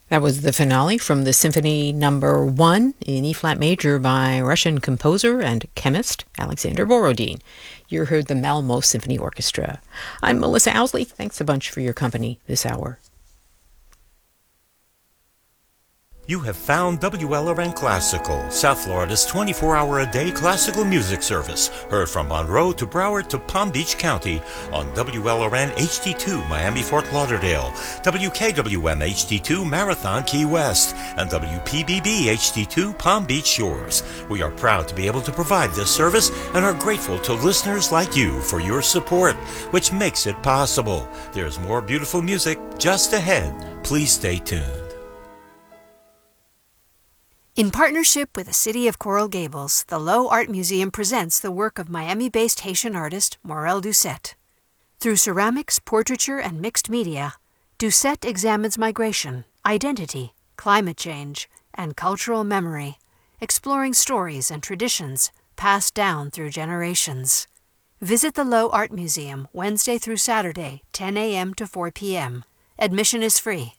That was the finale from the Symphony Number 1 in E-flat major by Russian composer and chemist Alexander Borodin. You heard the Malmo Symphony Orchestra. I'm Melissa Owsley. Thanks a bunch for your company this hour. You have found WLRN Classical, South Florida's 24-hour-a-day classical music service. Heard from Monroe to Broward to Palm Beach County on WLRN HD2 Miami-Fort Lauderdale, WKWM HD2 Marathon Key West, and WPBB HD2 Palm Beach Shores. We are proud to be able to provide this service and are grateful to listeners like you for your support, which makes it possible. There's more beautiful music just ahead. Please stay tuned. In partnership with the City of Coral Gables, the Lowe Art Museum presents the work of Miami-based Haitian artist Morel Doucette. Through ceramics, portraiture, and mixed media, Doucette examines migration, identity, climate change, and cultural memory, exploring stories and traditions passed down through generations. Visit the Lowe Art Museum Wednesday through Saturday, 10 a.m. to 4 p.m. Admission is free.